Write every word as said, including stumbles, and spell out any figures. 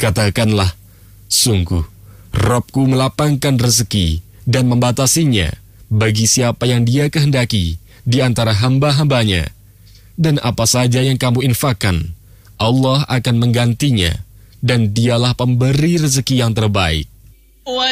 Katakanlah, sungguh, Rabbku melapangkan rezeki dan membatasinya bagi siapa yang Dia kehendaki di antara hamba-hambanya. Dan apa saja yang kamu infakkan, Allah akan menggantinya, dan Dialah pemberi rezeki yang terbaik.